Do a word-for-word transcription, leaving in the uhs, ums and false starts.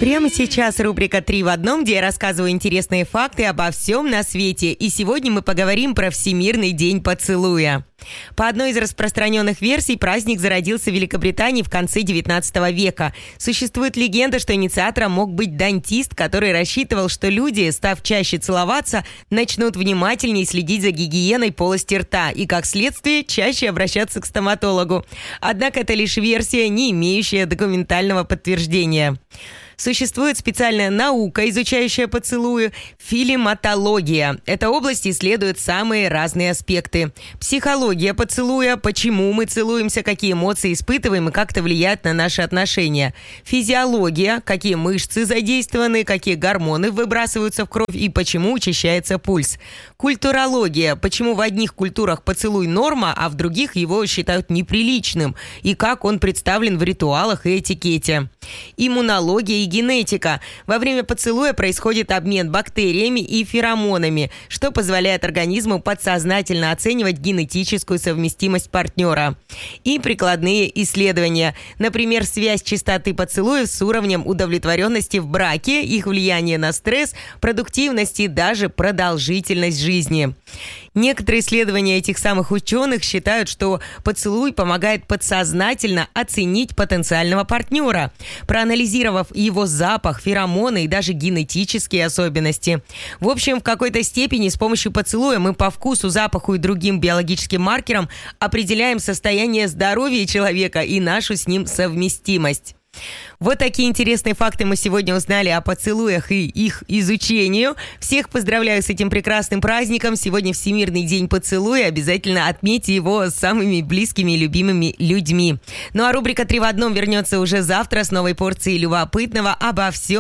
Прямо сейчас рубрика «Три в одном», где я рассказываю интересные факты обо всем на свете. И сегодня мы поговорим про Всемирный день поцелуя. По одной из распространенных версий, праздник зародился в Великобритании в конце девятнадцатого века. Существует легенда, что инициатором мог быть дантист, который рассчитывал, что люди, став чаще целоваться, начнут внимательнее следить за гигиеной полости рта и, как следствие, чаще обращаться к стоматологу. Однако это лишь версия, не имеющая документального подтверждения. Существует специальная наука, изучающая поцелуи – филематология. Эта область исследует самые разные аспекты. Психология поцелуя – почему мы целуемся, какие эмоции испытываем и как это влияет на наши отношения. Физиология – какие мышцы задействованы, какие гормоны выбрасываются в кровь и почему учащается пульс. Культурология – почему в одних культурах поцелуй норма, а в других его считают неприличным, и как он представлен в ритуалах и этикете. Иммунология и генетика. Во время поцелуя происходит обмен бактериями и феромонами, что позволяет организму подсознательно оценивать генетическую совместимость партнера. И прикладные исследования. Например, связь частоты поцелуев с уровнем удовлетворенности в браке, их влияние на стресс, продуктивность и даже продолжительность жизни. Некоторые исследования этих самых ученых считают, что поцелуй помогает подсознательно оценить потенциального партнера, проанализировав его запах, феромоны и даже генетические особенности. В общем, в какой-то степени с помощью поцелуя мы по вкусу, запаху и другим биологическим маркерам определяем состояние здоровья человека и нашу с ним совместимость. Вот такие интересные факты мы сегодня узнали о поцелуях и их изучению. Всех поздравляю с этим прекрасным праздником. Сегодня Всемирный день поцелуя. Обязательно отметьте его с самыми близкими и любимыми людьми. Ну а рубрика «Три в одном» вернется уже завтра с новой порцией любопытного обо всем